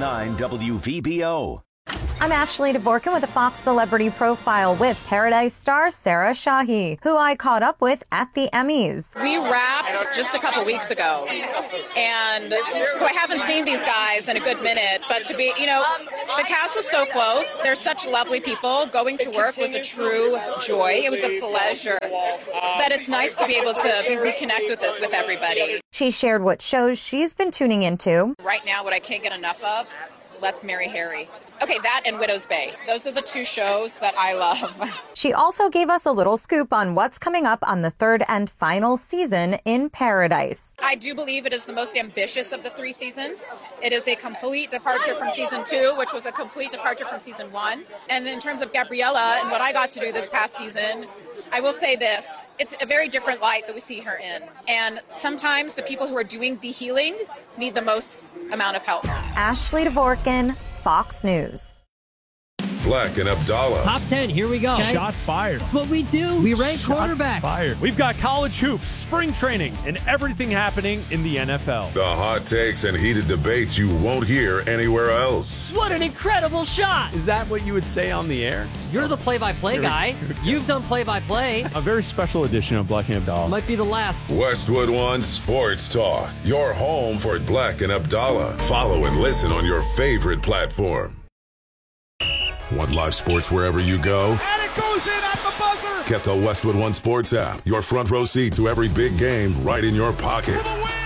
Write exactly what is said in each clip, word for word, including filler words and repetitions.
nine W V B O. I'm Ashley Dvorkin with a Fox Celebrity Profile with Paradise star Sarah Shahi, who I caught up with at the Emmys. We wrapped just a couple weeks ago, and so I haven't seen these guys in a good minute, but to be, you know, the cast was so close. They're such lovely people. Going to work was a true joy. It was a pleasure. But it's nice to be able to reconnect with it, with everybody. She shared what shows she's been tuning into. Right now, what I can't get enough of, Let's Marry Harry. Okay, that and Widow's Bay. Those are the two shows that I love. She also gave us a little scoop on what's coming up on the third and final season in Paradise. I do believe it is the most ambitious of the three seasons. It is a complete departure from season two, which was a complete departure from season one. And in terms of Gabriella and what I got to do this past season, I will say this, it's a very different light that we see her in. And sometimes the people who are doing the healing need the most amount of help. Ashley Dvorkin, Fox News. Black and Abdallah. Top ten, here we go. Shots fired. That's what we do. We rank Shots quarterbacks. fired. We've got college hoops, spring training, and everything happening in the N F L. The hot takes and heated debates you won't hear anywhere else. What an incredible shot. Is that what you would say on the air? You're the play-by-play guy. You've done play-by-play. A very special edition of Black and Abdallah. Might be the last. Westwood One Sports Talk. Your home for Black and Abdallah. Follow and listen on your favorite platform. Want live sports wherever you go? And it goes in at the buzzer! Get the Westwood One Sports app. Your front row seat to every big game right in your pocket. For the win!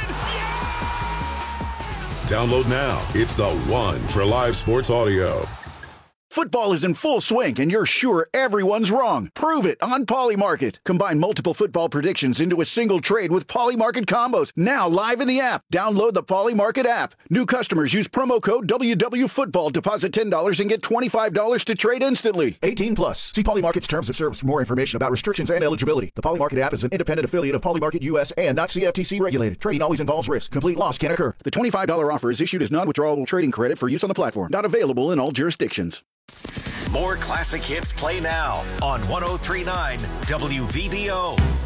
Yeah! Download now. It's the one for live sports audio. Football is in full swing, and you're sure everyone's wrong. Prove it on Polymarket. Combine multiple football predictions into a single trade with Polymarket combos. Now live in the app. Download the Polymarket app. New customers use promo code W W Football. Deposit ten dollars and get twenty-five dollars to trade instantly. eighteen plus. See Polymarket's terms of service for more information about restrictions and eligibility. The Polymarket app is an independent affiliate of Polymarket U S and not C F T C regulated. Trading always involves risk. Complete loss can occur. The twenty-five dollars offer is issued as non-withdrawable trading credit for use on the platform. Not available in all jurisdictions. More classic hits play now on one oh three point nine W V B O.